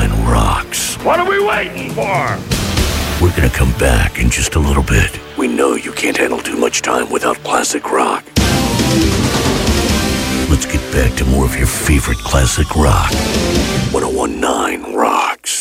101.9 rocks. What are we waiting for? We're gonna come back in just a little bit. We know you can't handle too much time without classic rock. Let's get back to more of your favorite classic rock. 101.9 rocks.